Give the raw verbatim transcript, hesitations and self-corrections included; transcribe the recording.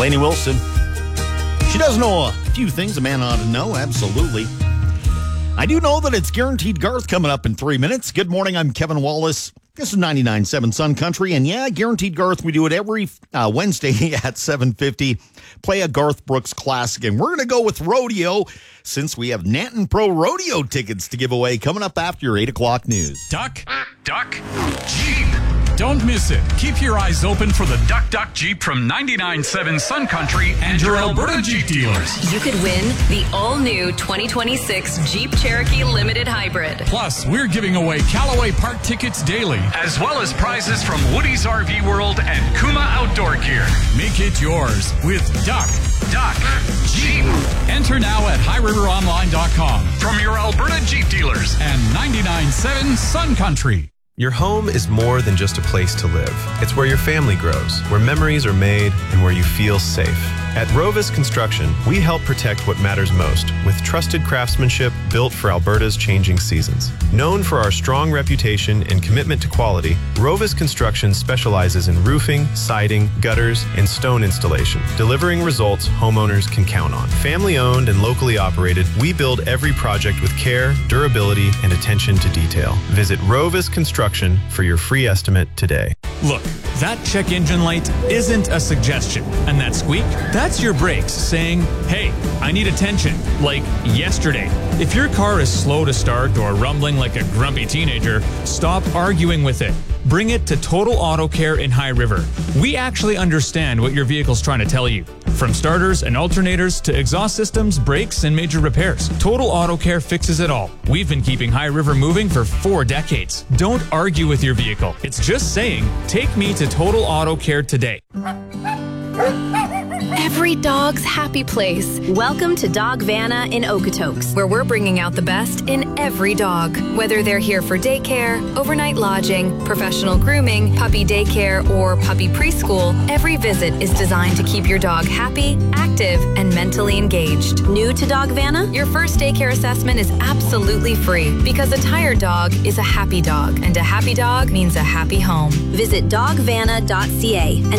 Lainey Wilson. She does know a few things a man ought to know, absolutely. I do know that it's Guaranteed Garth coming up in three minutes. Good morning, I'm Kevin Wallace. This is ninety-nine point seven Sun Country, and yeah, Guaranteed Garth, we do it every uh, Wednesday at seven fifty. Play a Garth Brooks classic, and we're going to go with Rodeo since we have Nanton Pro Rodeo tickets to give away coming up after your eight o'clock news. Duck, Duck, Jeep. Don't miss it. Keep your eyes open for the Duck Duck Jeep from ninety-nine point seven Sun Country and your Alberta Jeep dealers. You could win the all-new twenty twenty-six Jeep Cherokee Limited Hybrid. Plus, we're giving away Callaway Park tickets daily, as well as prizes from Woody's R V World and Kuma Outdoor Gear. Make it yours with Duck, Duck, Jeep. Enter now at high river online dot com from your Alberta Jeep dealers and ninety-nine point seven Sun Country. Your home is more than just a place to live. It's where your family grows, where memories are made, and where you feel safe. At Rovis Construction, we help protect what matters most with trusted craftsmanship built for Alberta's changing seasons. Known for our strong reputation and commitment to quality, Rovis Construction specializes in roofing, siding, gutters, and stone installation, delivering results homeowners can count on. Family-owned and locally operated, we build every project with care, durability, and attention to detail. Visit Rovis Construction for your free estimate today. Look, that check engine light isn't a suggestion, and that squeak, that's your brakes saying, hey, I need attention, like yesterday. If your car is slow to start or rumbling like a grumpy teenager, stop arguing with it. Bring it to Total Auto Care in High River. We actually understand what your vehicle's trying to tell you. From starters and alternators to exhaust systems, brakes, and major repairs, Total Auto Care fixes it all. We've been keeping High River moving for four decades. Don't argue with your vehicle. It's just saying, take me to Total Auto Care today. Every dog's happy place. Welcome to Dogvana in Okotoks, where we're bringing out the best in every dog. Whether they're here for daycare, overnight lodging, professional grooming, puppy daycare, or puppy preschool, every visit is designed to keep your dog happy, active, and mentally engaged. New to Dogvana? Your first daycare assessment is absolutely free because a tired dog is a happy dog, and a happy dog means a happy home. Visit dogvana dot c a and